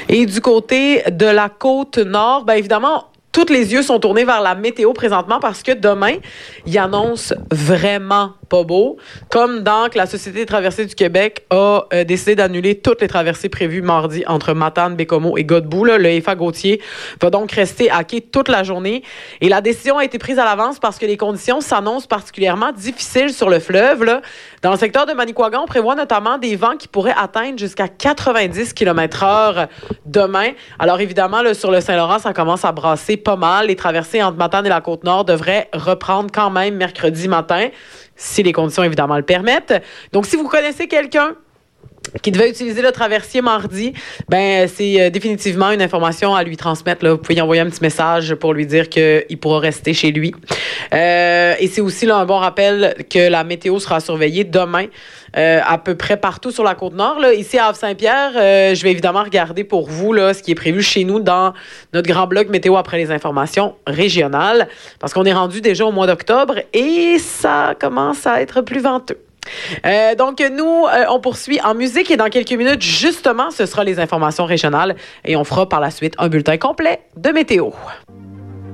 Et du côté de la Côte-Nord, bien évidemment, tous les yeux sont tournés vers la météo présentement parce que demain, il annonce vraiment pas beau. Comme donc, la Société des traversées du Québec a décidé d'annuler toutes les traversées prévues mardi entre Matane, Bécomo et Godbout. Là. Le EFA Gautier va donc rester à quai toute la journée. Et la décision a été prise à l'avance parce que les conditions s'annoncent particulièrement difficiles sur le fleuve. Là. Dans le secteur de Manicouagan, on prévoit notamment des vents qui pourraient atteindre jusqu'à 90 km/h demain. Alors évidemment, là, sur le Saint-Laurent, ça commence à brasser pas mal. Les traversées entre Matane et la Côte-Nord devraient reprendre quand même mercredi matin, si les conditions, évidemment, le permettent. Donc, si vous connaissez quelqu'un qui devait utiliser le traversier mardi, ben c'est définitivement une information à lui transmettre. Là. Vous pouvez y envoyer un petit message pour lui dire qu'il pourra rester chez lui. Et c'est aussi là, un bon rappel que la météo sera surveillée demain à peu près partout sur la Côte-Nord. Là. Ici à Havre-Saint-Pierre, je vais évidemment regarder pour vous là, ce qui est prévu chez nous dans notre grand blog météo après les informations régionales, parce qu'on est rendu déjà au mois d'octobre et ça commence à être plus venteux. Donc, nous, on poursuit en musique et dans quelques minutes, justement, ce sera les informations régionales et on fera par la suite un bulletin complet de météo.